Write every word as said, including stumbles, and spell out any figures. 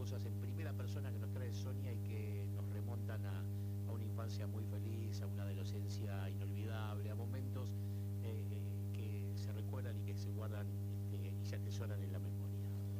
cosas en primera persona que nos trae Sonia y que nos remontan a, a una infancia muy feliz, a una adolescencia inolvidable, a momentos eh, que se recuerdan y que se guardan este, y se atesoran en